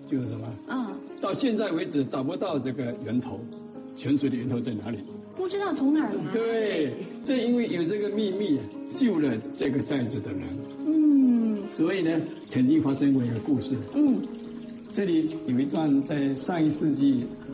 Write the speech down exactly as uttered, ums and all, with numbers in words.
就是什么？ 啊， 到现在为止找不到这个源头，泉水的源头在哪里？ 不知道从哪儿来。 对，正因为有这个秘密，救了这个寨子的人。 嗯， 所以呢，曾经发生过一个故事。 嗯， 这里有一段在上一世纪